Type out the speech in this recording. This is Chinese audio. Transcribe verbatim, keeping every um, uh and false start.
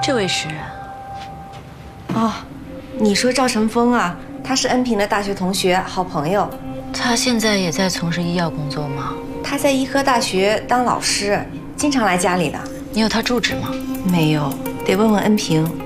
这位是？ 哦，你说赵成峰啊？他是恩平的大学同学，好朋友。 他现在也在从事医药工作吗？ 他在医科大学当老师，经常来家里的。 你有他住址吗？ 没有，得问问恩平。